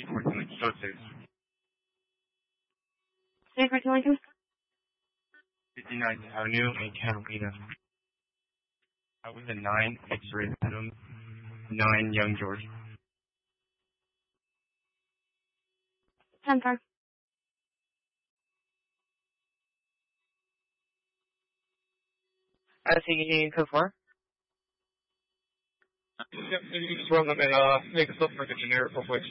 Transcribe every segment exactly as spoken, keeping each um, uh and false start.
fourteen, so six. State for Lincoln? fifty-ninth Avenue in Catalina. I was a nine, X-ray Adam, nine, Young George. ten four. I see you need code four. Yep, you just run them and uh, make us up for the generic real quick.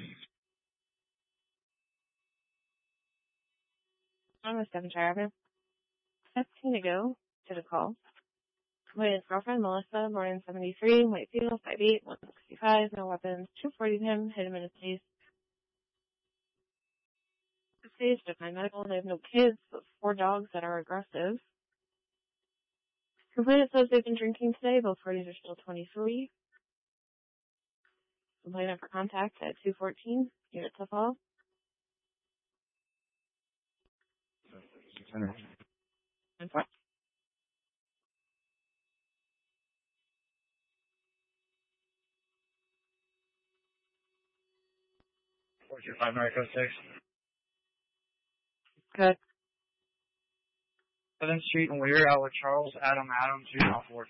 On the seven Avenue. fifteen to go to the call. With his girlfriend, Melissa, born in seventy-three, white female, five eight, one sixty-five, no weapons, two forty him, hit him in his face. The stage declined medical, they have no kids, but four dogs that are aggressive. Complainant says they've been drinking today, both parties are still twenty-three. Complainant for contact at two fourteen, unit to fall. And what? four two five, Marco six. Good. seventh Street and Weir out with Charles Adam Adam two John Ford.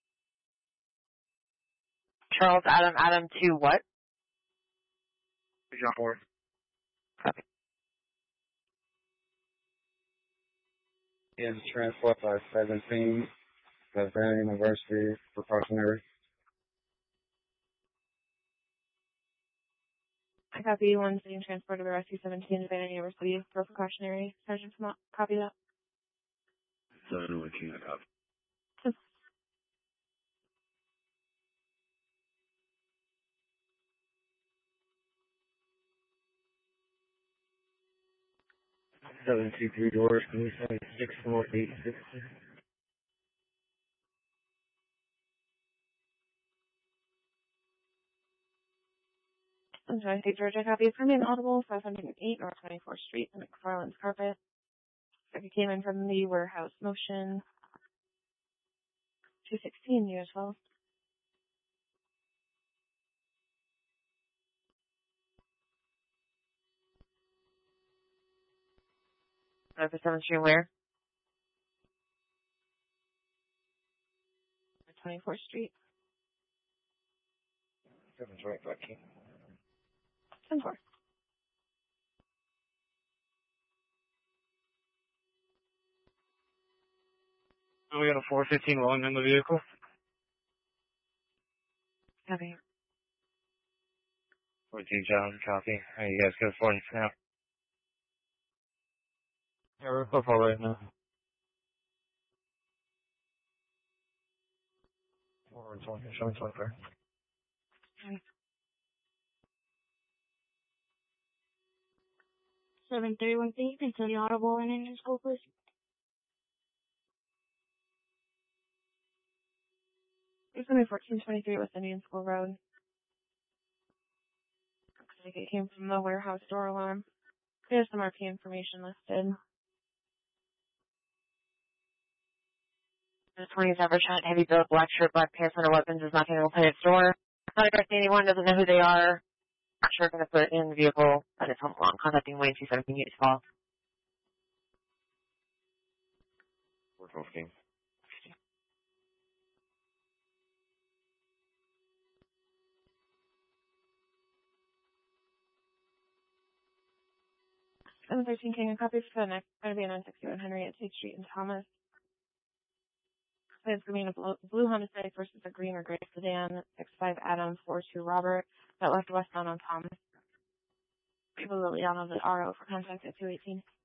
Charles Adam Adam two what? two John Ford. Copy. Is transport by seventeen, Pennsylvania University, precautionary. I copy one being transported to Rescue seventeen to Savannah University for precautionary. Sergeant, come on, copy that. seven one two, I copy. seven two three doors, can we say six four eight six? I'm sorry, State Georgia copy for me, inaudible, five hundred eight North twenty-fourth Street, McFarland's Carpet. Second came in from the warehouse motion. two sixteen, U S twelve. Uh, for seventh Street where? twenty-fourth Street. seven twenty-five. ten four. We got a four fifteen rolling in the vehicle. Copy. fourteen John, copy. Alright, you guys go for it now. Yeah, we're so far right now. four twenty, seven twenty-four. seven thirty-one feet, until the audible and engine school, please. It's only fourteen twenty-three West Indian School Road. Looks like it came from the warehouse door alarm. There's some R P information listed. The twentieth ever shot, heavy build, black shirt, black pants, under weapons, is knocking on the its door. Not addressing anyone, doesn't know who they are. Not sure if going to put in the vehicle, but it's home along. Contacting Wayne two seventeen, units call. four twelve King. seven thirteen King, a copy for the next, going to be on sixty-one Henry at State Street in Thomas. It's going to be a blue, blue Honda Civic versus a green or gray sedan, six five Adam, four two Robert, that left westbound on Thomas. People Liliana of the R O for contact at two eighteen.